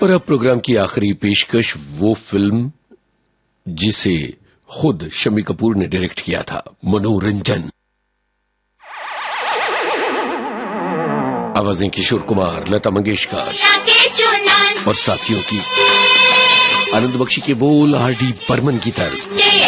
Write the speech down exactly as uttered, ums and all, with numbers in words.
और अब प्रोग्राम की आखिरी पेशकश, वो फिल्म जिसे खुद शम्मी कपूर ने डायरेक्ट किया था, मनोरंजन। आवाजें किशोर कुमार, लता मंगेशकर और साथियों की, आनंद बख्शी के बोल, आर डी बर्मन की तर्ज।